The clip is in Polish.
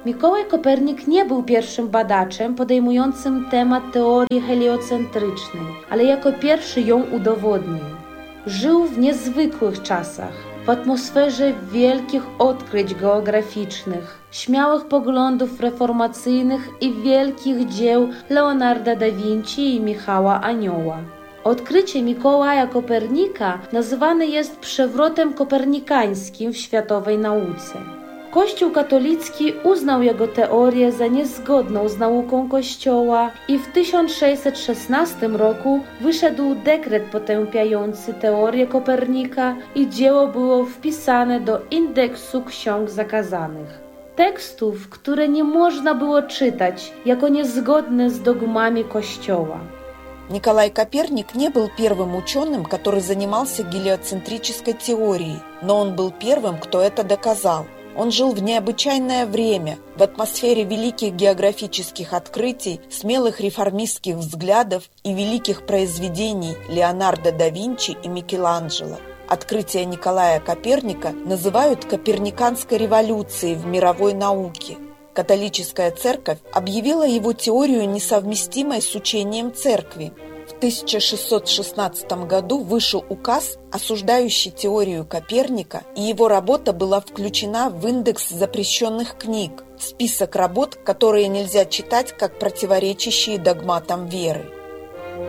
Mikołaj Kopernik nie był pierwszym badaczem podejmującym temat teorii heliocentrycznej, ale jako pierwszy ją udowodnił. Żył w niezwykłych czasach, w atmosferze wielkich odkryć geograficznych, śmiałych poglądów reformacyjnych i wielkich dzieł Leonarda da Vinci i Michała Anioła. Odkrycie Mikołaja Kopernika nazywane jest przewrotem kopernikańskim w światowej nauce. Kościół katolicki uznał jego teorię za niezgodną z nauką Kościoła i w 1616 roku wyszedł dekret potępiający teorię Kopernika i dzieło było wpisane do indeksu ksiąg zakazanych. Tekstów, które nie można było czytać jako niezgodne z dogmami Kościoła. Николай Коперник не был первым ученым, который занимался гелиоцентрической теорией, но он был первым, кто это доказал. Он жил в необычайное время, в атмосфере великих географических открытий, смелых реформистских взглядов и великих произведений Леонардо да Винчи и Микеланджело. Открытие Николая Коперника называют Коперниканской революцией в мировой науке. Католическая церковь объявила его теорию несовместимой с учением церкви. В 1616 году вышел указ, осуждающий теорию Коперника, и его работа была включена в индекс запрещенных книг, список работ, которые нельзя читать как противоречащие догматам веры.